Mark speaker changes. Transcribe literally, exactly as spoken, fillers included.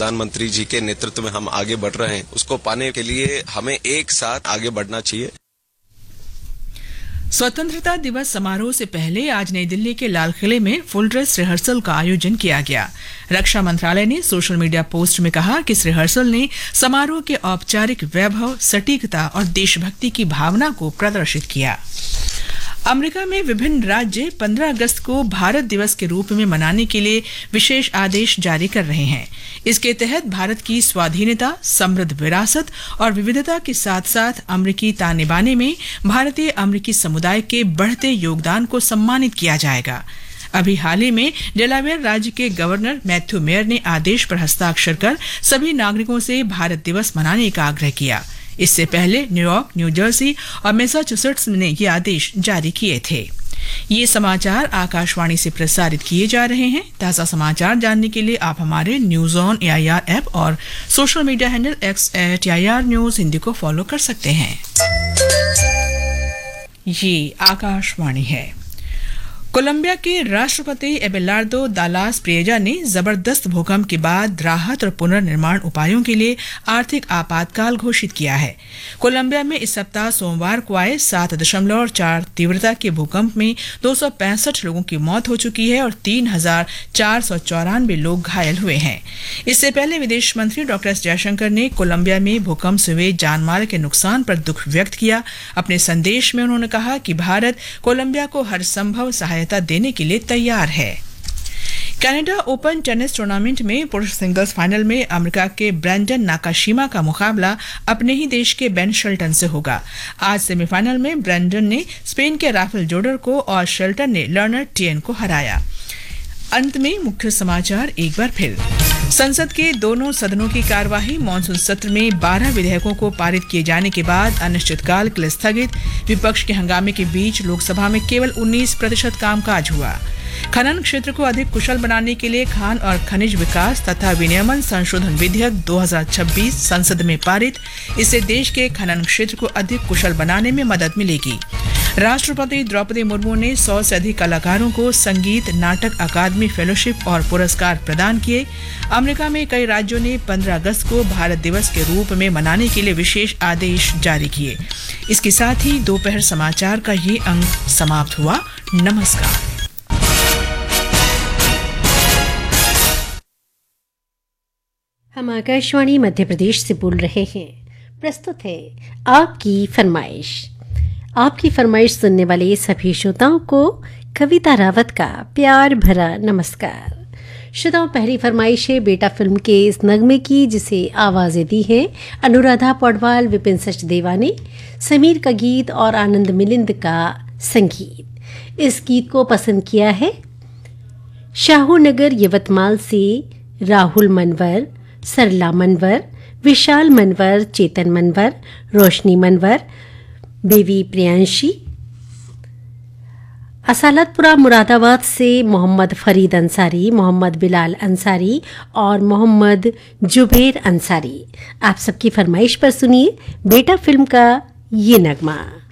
Speaker 1: प्रधानमंत्री जी के नेतृत्व में हम आगे बढ़ रहे हैं, उसको पाने के लिए हमें एक साथ आगे बढ़ना चाहिए।
Speaker 2: स्वतंत्रता दिवस समारोह से पहले आज नई दिल्ली के लाल किले में फुल ड्रेस रिहर्सल का आयोजन किया गया। रक्षा मंत्रालय ने सोशल मीडिया पोस्ट में कहा कि इस रिहर्सल ने समारोह के औपचारिक वैभव, सटीकता और देशभक्ति की भावना को प्रदर्शित किया। अमेरिका में विभिन्न राज्य पंद्रह अगस्त को भारत दिवस के रूप में मनाने के लिए विशेष आदेश जारी कर रहे हैं। इसके तहत भारत की स्वाधीनता, समृद्ध विरासत और विविधता के साथ साथ अमेरिकी ताने बाने में भारतीय अमेरिकी समुदाय के बढ़ते योगदान को सम्मानित किया जाएगा। अभी हाल ही में डेलावेयर राज्य के गवर्नर मैथ्यू मेयर ने आदेश पर हस्ताक्षर कर सभी नागरिकों से भारत दिवस मनाने का आग्रह किया। इससे पहले न्यूयॉर्क, न्यू जर्सी और मैसाचुसेट्स ने ये आदेश जारी किए थे। ये समाचार आकाशवाणी से प्रसारित किए जा रहे हैं। ताज़ा समाचार जानने के लिए आप हमारे न्यूज ऑन एआईआर ऐप और social media handle x eight AIR news Hindi को फॉलो कर सकते हैं। ये आकाशवाणी है। कोलंबिया के राष्ट्रपति एबेलार्दो दालास प्रिएजा ने जबरदस्त भूकंप के बाद राहत और पुनर्निर्माण उपायों के लिए आर्थिक आपातकाल घोषित किया है। कोलंबिया में इस सप्ताह सोमवार को आए सात दशमलव चार तीव्रता के भूकंप में दो सौ पैंसठ लोगों की मौत हो चुकी है और तीन हजार चार सौ चौरानवे लोग घायल हुए हैं। इससे पहले विदेश मंत्री डॉक्टर एस जयशंकर ने कोलंबिया में भूकंप से हुए जानमाल के नुकसान पर दुख व्यक्त किया। अपने संदेश में उन्होंने कहा कि भारत कोलंबिया को हर संभव सहायता देने के लिए तैयार है। कनाडा ओपन टेनिस टूर्नामेंट में पुरुष सिंगल्स फाइनल में अमेरिका के ब्रैंडन नाकाशिमा का मुकाबला अपने ही देश के बेन शेल्टन से होगा। आज सेमीफाइनल में ब्रैंडन ने स्पेन के राफेल जोडर को और शेल्टन ने लर्नर टियन को हराया। अंत में मुख्य समाचार एक बार फिर। संसद के दोनों सदनों की कार्यवाही मॉनसून सत्र में बारह विधेयकों को पारित किए जाने के बाद अनिश्चितकाल के लिए स्थगित। विपक्ष के हंगामे के बीच लोकसभा में केवल उन्नीस प्रतिशत कामकाज हुआ। खनन क्षेत्र को अधिक कुशल बनाने के लिए खान और खनिज विकास तथा विनियमन संशोधन विधेयक दो हज़ार छब्बीस संसद में पारित। इससे देश के खनन क्षेत्र को अधिक कुशल बनाने में मदद मिलेगी। राष्ट्रपति द्रौपदी मुर्मू ने सौ से अधिक कलाकारों को संगीत नाटक अकादमी फेलोशिप और पुरस्कार प्रदान किए। अमेरिका में कई राज्यों ने पंद्रह अगस्त को भारत दिवस के रूप में मनाने के लिए विशेष आदेश जारी किए। इसके साथ ही दोपहर समाचार का ये अंक समाप्त हुआ। नमस्कार।
Speaker 3: हम आकाशवाणी मध्य प्रदेश से बोल रहे हैं। प्रस्तुत है आपकी फरमाइश। आपकी फरमाइश सुनने वाले सभी श्रोताओं को कविता रावत का प्यार भरा नमस्कार। श्रोताओं, पहली फरमाइश है बेटा फिल्म के इस नगमे की, जिसे आवाज़ें दी हैं अनुराधा पौडवाल, विपिन सचदेवा ने, समीर का गीत और आनंद मिलिंद का संगीत। इस गीत को पसंद किया है शाहू नगर यवतमाल से राहुल मनवर, सरला मनवर, विशाल मनवर, चेतन मनवर, रोशनी मनवर, बेबी प्रियांशी। असालतपुरा मुरादाबाद से मोहम्मद फरीद अंसारी, मोहम्मद बिलाल अंसारी और मोहम्मद जुबैर अंसारी। आप सबकी फरमाइश पर सुनिए बेटा फिल्म का ये नगमा।